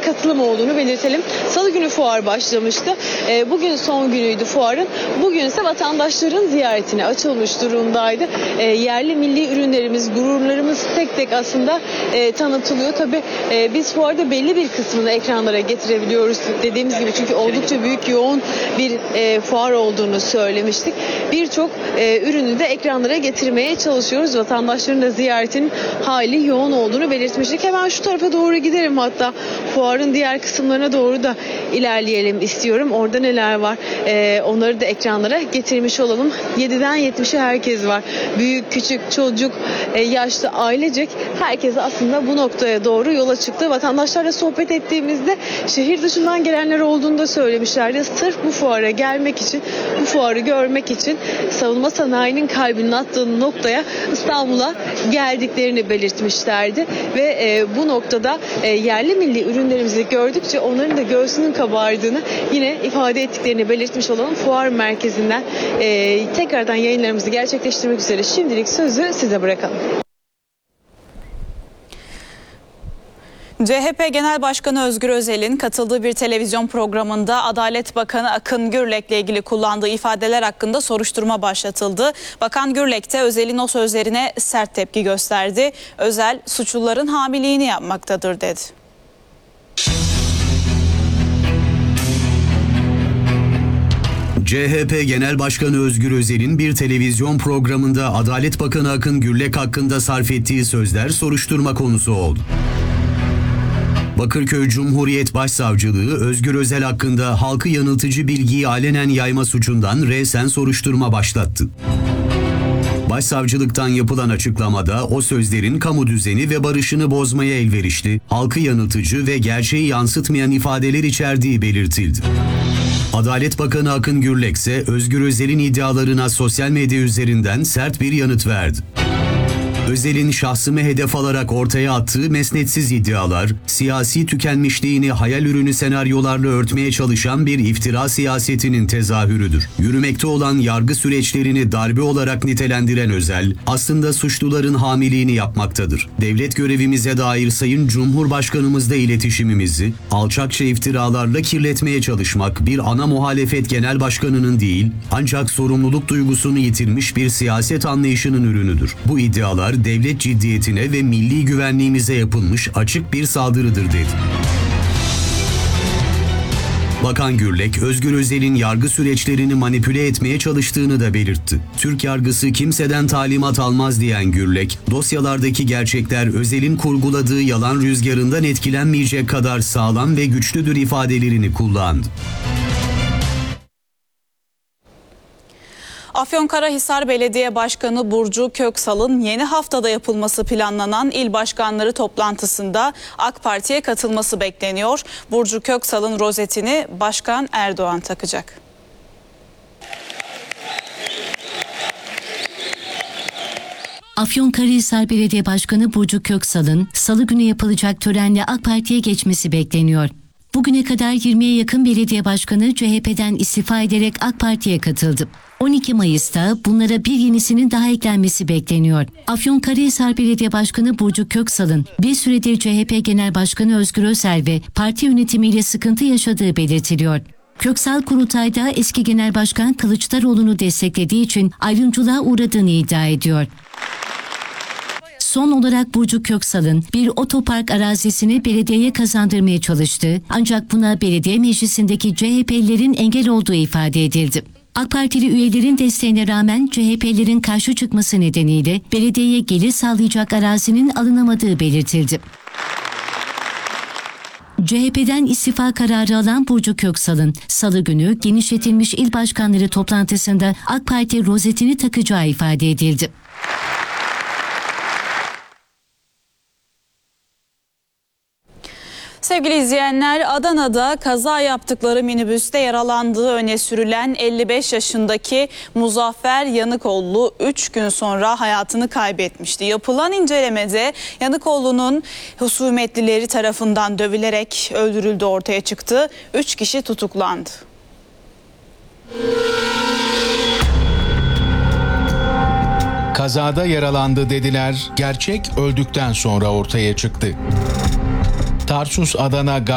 katılım olduğunu belirtelim. Salı günü fuar başlamıştı. Bugün son günüydü fuarın. Bugün ise vatandaşların ziyaretine açılmış durumdaydı. Yerli milli ürünlerimiz, gururlarımız tek tek aslında tanıtılıyor. Tabii biz fuarda belli bir kısmını ekranlara getirebiliyoruz dediğimiz gibi. Çünkü oldukça büyük, yoğun bir fuar olduğunu söylemiştik. Birçok ürünü de ekranlara getirmeye çalışıyoruz. Vatandaşların da ziyaretinin hali yoğun olduğunu belirtmiştik. Hemen şu tarafa doğru giderim, hatta fuarın diğer kısımlarına doğru da ilerleyelim istiyorum. Orada neler var onları da ekranlara getirmiş olalım. 7'den 70'e herkes var. Büyük, küçük, çocuk, yaşlı, ailecek herkes aslında bu noktaya doğru yola çıktı. Vatandaşlarla sohbet ettiğimizde şehir dışından gelenler olduğunu da söylemişlerdi. Sırf bu fuara gelmek için, bu fuarı görmek için savunma sanayinin kalbinin attığı noktaya, İstanbul'a geldiklerini belirtmişlerdi. Ve bu noktada yerli milli ürünlerimizi gördükçe onların da göğsünün kabardığını yine ifade ettiklerini belirtmiş olalım. Fuar merkezinden tekrardan yayınlarımızı gerçekleştirmek üzere şimdilik sözü size bırakalım. CHP Genel Başkanı Özgür Özel'in katıldığı bir televizyon programında Adalet Bakanı Akın Gürlek'le ilgili kullandığı ifadeler hakkında soruşturma başlatıldı. Bakan Gürlek de Özel'in o sözlerine sert tepki gösterdi. Özel, suçluların hamiliğini yapmaktadır dedi. CHP Genel Başkanı Özgür Özel'in bir televizyon programında Adalet Bakanı Akın Gürlek hakkında sarf ettiği sözler soruşturma konusu oldu. Bakırköy Cumhuriyet Başsavcılığı Özgür Özel hakkında halkı yanıltıcı bilgiyi alenen yayma suçundan resen soruşturma başlattı. Başsavcılıktan yapılan açıklamada o sözlerin kamu düzeni ve barışını bozmaya elverişli, halkı yanıltıcı ve gerçeği yansıtmayan ifadeler içerdiği belirtildi. Adalet Bakanı Akın Gürlek ise Özgür Özel'in iddialarına sosyal medya üzerinden sert bir yanıt verdi. Özel'in şahsımı hedef alarak ortaya attığı mesnetsiz iddialar, siyasi tükenmişliğini hayal ürünü senaryolarla örtmeye çalışan bir iftira siyasetinin tezahürüdür. Yürümekte olan yargı süreçlerini darbe olarak nitelendiren Özel, aslında suçluların hamiliğini yapmaktadır. Devlet görevimize dair Sayın Cumhurbaşkanımızla iletişimimizi alçakça iftiralarla kirletmeye çalışmak bir ana muhalefet genel başkanının değil, ancak sorumluluk duygusunu yitirmiş bir siyaset anlayışının ürünüdür. Bu iddialar devlet ciddiyetine ve milli güvenliğimize yapılmış açık bir saldırıdır dedi. Bakan Gürlek, Özgür Özel'in yargı süreçlerini manipüle etmeye çalıştığını da belirtti. Türk yargısı kimseden talimat almaz diyen Gürlek, dosyalardaki gerçekler Özel'in kurguladığı yalan rüzgarından etkilenmeyecek kadar sağlam ve güçlüdür ifadelerini kullandı. Afyonkarahisar Belediye Başkanı Burcu Köksal'ın yeni haftada yapılması planlanan il başkanları toplantısında AK Parti'ye katılması bekleniyor. Burcu Köksal'ın rozetini Başkan Erdoğan takacak. Afyonkarahisar Belediye Başkanı Burcu Köksal'ın Salı günü yapılacak törenle AK Parti'ye geçmesi bekleniyor. Bugüne kadar 20'ye yakın belediye başkanı CHP'den istifa ederek AK Parti'ye katıldı. 12 Mayıs'ta bunlara bir yenisinin daha eklenmesi bekleniyor. Afyonkarahisar Belediye Başkanı Burcu Köksal'ın bir süredir CHP Genel Başkanı Özgür Özel ve parti yönetimiyle sıkıntı yaşadığı belirtiliyor. Köksal kurultayda eski Genel Başkan Kılıçdaroğlu'nu desteklediği için ayrımcılığa uğradığını iddia ediyor. Son olarak Burcu Köksal'ın bir otopark arazisini belediyeye kazandırmaya çalıştığı, ancak buna belediye meclisindeki CHP'lilerin engel olduğu ifade edildi. AK Partili üyelerin desteğine rağmen CHP'lilerin karşı çıkması nedeniyle belediyeye gelir sağlayacak arazinin alınamadığı belirtildi. CHP'den istifa kararı alan Burcu Köksal'ın Salı günü genişletilmiş il başkanları toplantısında AK Parti rozetini takacağı ifade edildi. Sevgili izleyenler, Adana'da kaza yaptıkları minibüste yaralandığı öne sürülen 55 yaşındaki Muzaffer Yanıkoğlu 3 gün sonra hayatını kaybetmişti. Yapılan incelemede Yanıkoğlu'nun husumetlileri tarafından dövülerek öldürüldüğü ortaya çıktı. 3 kişi tutuklandı. Kazada yaralandı dediler, gerçek öldükten sonra ortaya çıktı. Tarsus Adana